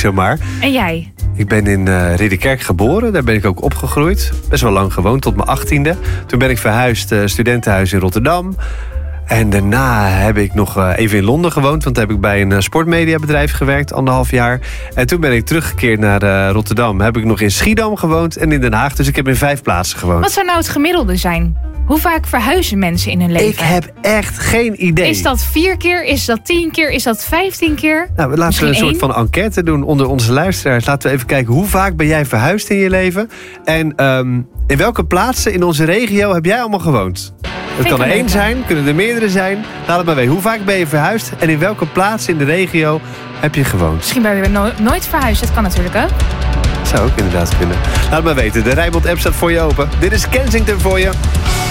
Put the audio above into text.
zomaar. En jij? Ik ben in Ridderkerk geboren. Daar ben ik ook opgegroeid. Best wel lang gewoond, tot mijn 18e. Toen ben ik verhuisd, studentenhuis in Rotterdam. En daarna heb ik nog even in Londen gewoond. Want daar heb ik bij een sportmediabedrijf gewerkt, 1,5 jaar. En toen ben ik teruggekeerd naar Rotterdam. Heb ik nog in Schiedam gewoond en in Den Haag. Dus ik heb in 5 plaatsen gewoond. Wat zou nou het gemiddelde zijn? Hoe vaak verhuizen mensen in hun leven? Ik heb echt geen idee. Is dat 4 keer? Is dat 10 keer? Is dat 15 keer? Nou, laten we een soort van enquête doen onder onze luisteraars. Laten we even kijken, hoe vaak ben jij verhuisd in je leven? En in welke plaatsen in onze regio heb jij allemaal gewoond? Het kan er 1 zijn, kunnen er meerdere zijn. Laat het maar weten. Hoe vaak ben je verhuisd? En in welke plaats in de regio heb je gewoond? Misschien ben je nooit verhuisd. Dat kan natuurlijk ook. Zou ook inderdaad kunnen. Laat het maar weten. De Rijnmond app staat voor je open. Dit is Kensington voor je.